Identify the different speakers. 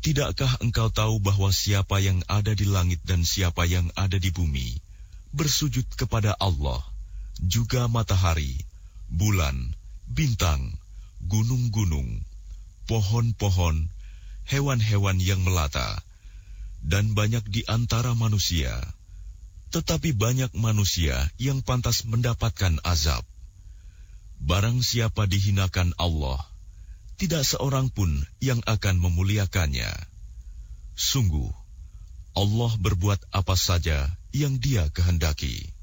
Speaker 1: Tidakkah engkau tahu bahwa siapa yang ada di langit dan siapa yang ada di bumi bersujud kepada Allah, juga matahari, bulan, bintang, gunung-gunung, pohon-pohon, hewan-hewan yang melata, dan banyak di antara manusia. Tetapi banyak manusia yang pantas mendapatkan azab. Barang siapa dihinakan Allah, tidak seorang pun yang akan memuliakannya. Sungguh, Allah berbuat apa saja yang Dia kehendaki.